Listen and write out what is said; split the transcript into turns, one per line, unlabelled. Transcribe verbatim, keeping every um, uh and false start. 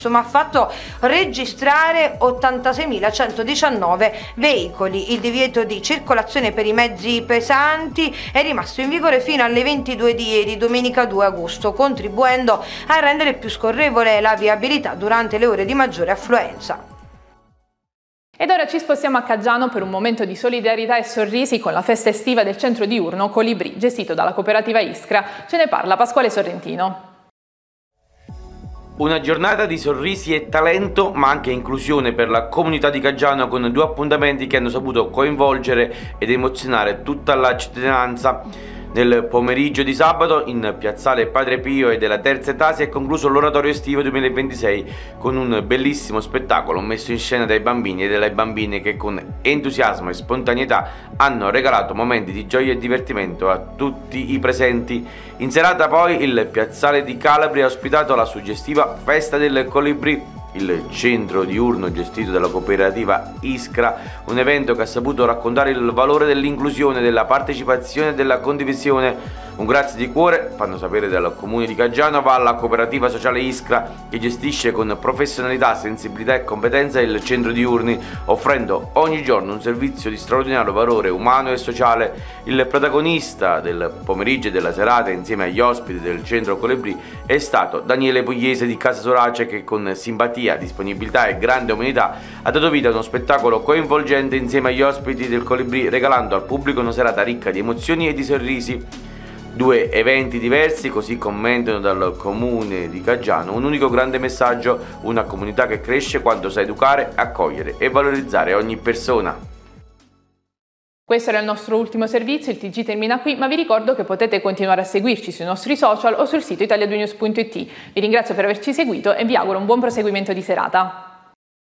ma ha fatto registrare ottantaseimilacentodiciannove veicoli. Il divieto di circolazione per i mezzi pesanti è rimasto in vigore fino alle ventidue di ieri, domenica due agosto, contribuendo a rendere più scorrevole la viabilità durante le ore di maggiore affluenza.
Ed ora ci spostiamo a Caggiano per un momento di solidarietà e sorrisi con la festa estiva del centro diurno Colibrì, gestito dalla cooperativa Iskra. Ce ne parla Pasquale Sorrentino.
Una giornata di sorrisi e talento, ma anche inclusione per la comunità di Caggiano, con due appuntamenti che hanno saputo coinvolgere ed emozionare tutta la cittadinanza. Nel pomeriggio di sabato in piazzale Padre Pio e della terza età si è concluso l'oratorio estivo duemilaventisei con un bellissimo spettacolo messo in scena dai bambini e dalle bambine che con entusiasmo e spontaneità hanno regalato momenti di gioia e divertimento a tutti i presenti. In serata poi il piazzale di Calabria ha ospitato la suggestiva Festa del Colibrì, il centro diurno gestito dalla cooperativa Iskra, un evento che ha saputo raccontare il valore dell'inclusione, della partecipazione e della condivisione. Un grazie di cuore, fanno sapere dal comune di Caggiano, va alla cooperativa sociale Iskra, che gestisce con professionalità, sensibilità e competenza il centro diurni, offrendo ogni giorno un servizio di straordinario valore umano e sociale. Il protagonista del pomeriggio e della serata, insieme agli ospiti del centro Colibrì, è stato Daniele Pugliese di Casa Sorace, che con simpatia, disponibilità e grande umanità ha dato vita a uno spettacolo coinvolgente insieme agli ospiti del Colibrì, regalando al pubblico una serata ricca di emozioni e di sorrisi. Due eventi diversi, così commentano dal comune di Caggiano, un unico grande messaggio: una comunità che cresce quando sa educare, accogliere e valorizzare ogni persona.
Questo era il nostro ultimo servizio, il T G termina qui, ma vi ricordo che potete continuare a seguirci sui nostri social o sul sito italia due news punto it. Vi ringrazio per averci seguito e vi auguro un buon proseguimento di serata.